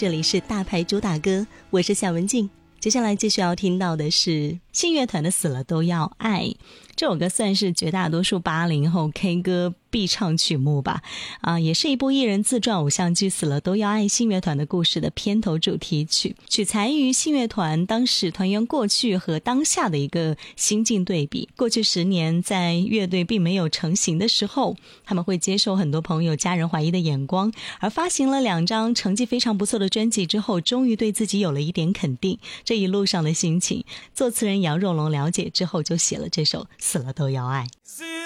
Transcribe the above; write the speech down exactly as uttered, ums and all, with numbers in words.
这里是大牌主打歌，我是夏文静。接下来继续要听到的是信乐团的死了都要爱，这首歌算是绝大多数八零后 K 歌必唱曲目吧，啊，也是一部艺人自传偶像剧《死了都要爱》信乐团的故事的片头主题曲，取材于信乐团当时团员过去和当下的一个心境对比。过去十年在乐队并没有成型的时候，他们会接受很多朋友家人怀疑的眼光，而发行了两张成绩非常不错的专辑之后，终于对自己有了一点肯定，这一路上的心情作词人杨若龙了解之后就写了这首《死了都要爱》。